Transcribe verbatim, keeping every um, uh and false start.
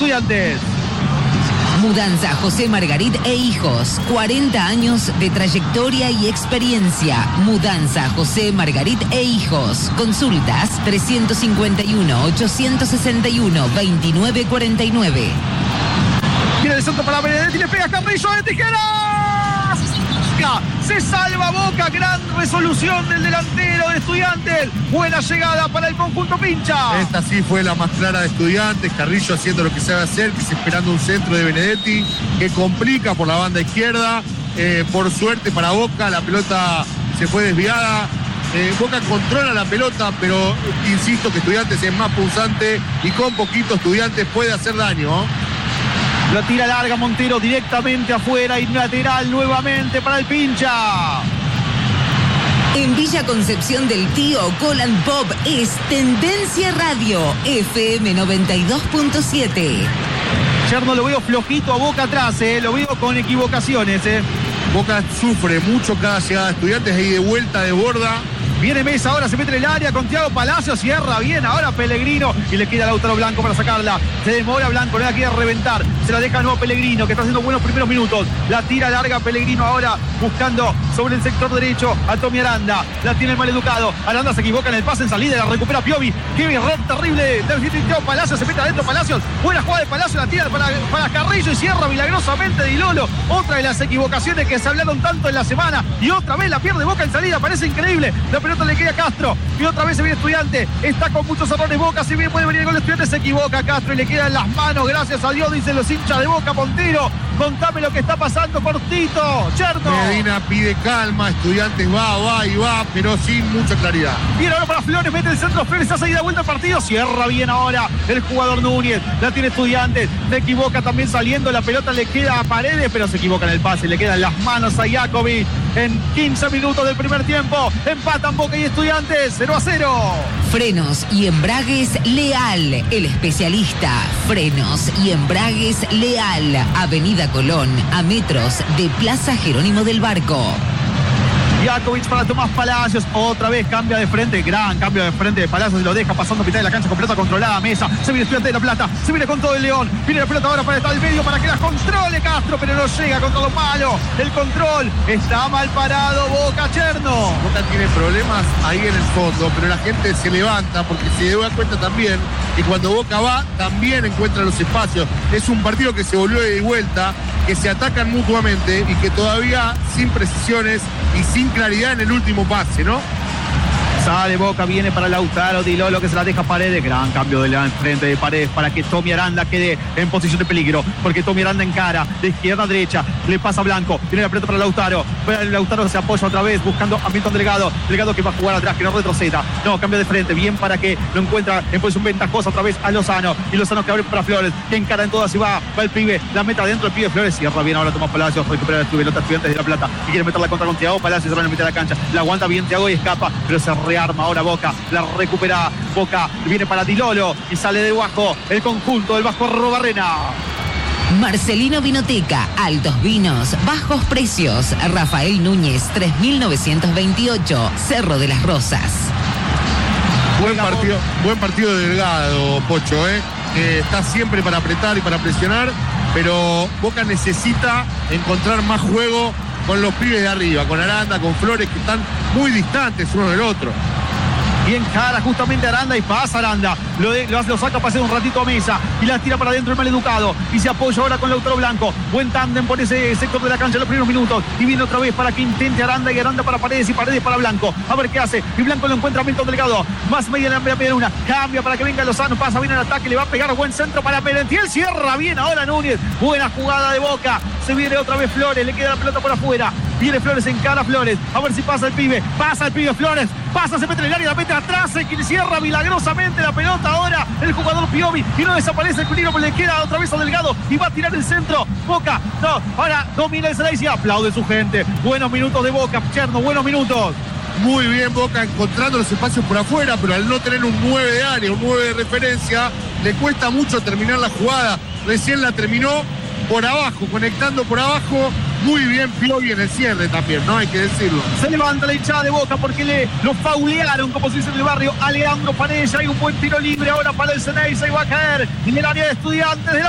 Estudiantes. Mudanza José Margarit e Hijos. cuarenta años de trayectoria y experiencia. Mudanza José Margarit e Hijos. Consultas trescientos cincuenta y uno, ochocientos sesenta y uno, veintinueve cuarenta y nueve. Viene el centro para Benedetti, le pega Carrillo de tijeras. Se salva Boca, gran resolución del delantero de Estudiantes. Buena llegada para el conjunto pincha. Esta sí fue la más clara de Estudiantes. Carrillo haciendo lo que sabe hacer, que es esperando un centro de Benedetti, que complica por la banda izquierda. Eh, por suerte para Boca, la pelota se fue desviada. Eh, Boca controla la pelota, pero insisto que Estudiantes es más punzante y con poquito Estudiantes puede hacer daño. Lo tira larga Montero directamente afuera y lateral nuevamente para el pincha. En Villa Concepción del Tío, Colan Pop es Tendencia Radio, F M noventa y dos punto siete. Cherno, lo veo flojito a Boca atrás, eh. Lo veo con equivocaciones. Eh. Boca sufre mucho cada llegada de Estudiantes, ahí de vuelta, de borda. Viene Mesa, ahora se mete en el área con Thiago Palacio, cierra bien, ahora Pellegrino y le queda Lautaro Blanco para sacarla. Se demora Blanco, no la quiere reventar, se la deja de nuevo Pellegrino, que está haciendo buenos primeros minutos. La tira larga Pellegrino ahora buscando sobre el sector derecho a Tommy Aranda. La tiene el maleducado, Aranda se equivoca en el pase en salida, la recupera Piovi. Qué error terrible del Thiago Palacio, se mete adentro Palacios. Buena jugada de Palacio, la tira para, para Carrillo y cierra milagrosamente Di Lolo. Otra de las equivocaciones que se hablaron tanto en la semana y otra vez la pierde Boca en salida, parece increíble. La pelota le queda a Castro y otra vez se viene Estudiante, está con muchos errores Boca, si bien puede venir el gol de Estudiante, se equivoca Castro y le queda en las manos, gracias a Dios, dicen los hinchas de Boca. Montero, contame lo que está pasando, cortito, Cherno. Medina pide calma, Estudiantes va, va y va, pero sin mucha claridad. Viene ahora para Flores, mete el centro, Flores hace ida vuelta al partido, cierra bien ahora el jugador Núñez, la tiene Estudiantes, se equivoca también saliendo, la pelota le queda a Paredes, pero se equivoca en el pase, le quedan las manos a Jacobi. En quince minutos del primer tiempo, empatan Boca y Estudiantes, cero a cero. Frenos y embragues Leal, el especialista. Frenos y embragues Leal, Avenida Colón, a metros de Plaza Jerónimo del Barco. Jakovic para Tomás Palacios, otra vez cambia de frente, gran cambio de frente de Palacios y lo deja pasando a mitad de la cancha con pelota controlada. Mesa, se viene Estudiante de La Plata, se viene con todo el León, viene la pelota ahora para estar al medio para que la controle Castro, pero no llega contra lo malo, el control, está mal parado Boca. Cherno. Boca tiene problemas ahí en el fondo, pero la gente se levanta porque se da cuenta también que cuando Boca va, también encuentra los espacios. Es un partido que se volvió de vuelta, que se atacan mutuamente y que todavía sin precisiones y sin claridad en el último pase, ¿no? Sale Boca, viene para Lautaro, Di Lolo que se la deja Paredes, gran cambio de la enfrente de Paredes para que Tommy Aranda quede en posición de peligro, porque Tommy Aranda encara de izquierda a derecha, le pasa Blanco, viene la pelota para Lautaro, pero Lautaro se apoya otra vez buscando a Milton Delgado, Delgado que va a jugar atrás, que no retroceda, no, cambio de frente, bien para que lo encuentra en posición ventajosa otra vez a Lozano, y Lozano que abre para Flores, que encara en todas y va, va el pibe, la meta adentro el pibe Flores, cierra bien ahora Tomás Palacios, recupera la pelota Estudiantes de La Plata, y quiere meter la contra con Thiago Palacios, se va a meter a la cancha, la aguanta bien Thiago y escapa, pero se rearma ahora Boca, la recupera Boca, viene para Di Lolo y sale de Vasco el conjunto del Vasco Robarrena. Marcelino Vinoteca, altos vinos, bajos precios. Rafael Núñez, tres mil novecientos veintiocho, Cerro de las Rosas. Buen partido, buen partido de Delgado, Pocho, ¿eh? Eh, está siempre para apretar y para presionar, pero Boca necesita encontrar más juego con los pibes de arriba, con Aranda, con Flores, que están muy distantes uno del otro. Y encara justamente Aranda y pasa Aranda. Lo, de, lo, lo saca para hacer un ratito a Mesa y la tira para adentro el maleducado. Y se apoya ahora con Lautaro Blanco. Buen tándem por ese sector de la cancha en los primeros minutos. Y viene otra vez para que intente Aranda y Aranda para Paredes y Paredes para Blanco. A ver qué hace. Y Blanco lo encuentra a Milton Delgado. Más media en la media una. Cambia para que venga Lozano. Pasa bien el ataque. Le va a pegar buen centro para Merentiel. Cierra bien ahora Núñez. Buena jugada de Boca. Se viene otra vez Flores. Le queda la pelota por afuera. Viene Flores, encara Flores. A ver si pasa el pibe. Pasa el pibe Flores. Pasa, se mete en el área, la mete atrás. Se cierra milagrosamente la pelota ahora el jugador Piovi. Y no desaparece el peligro, pero le queda otra vez a Delgado. Y va a tirar el centro. Boca. No, ahora domina el Celeste y aplaude su gente. Buenos minutos de Boca, Cherno. Buenos minutos. Muy bien Boca encontrando los espacios por afuera, pero al no tener un nueve de área, un nueve de referencia, le cuesta mucho terminar la jugada. Recién la terminó por abajo, conectando por abajo. Muy bien Piovi en el cierre también, ¿no? Hay que decirlo. Se levanta la hinchada de Boca porque le lo faulearon, como se dice en el barrio, a Leandro Panella. Hay un buen tiro libre ahora para el Ceneice y va a caer en el área de Estudiantes de La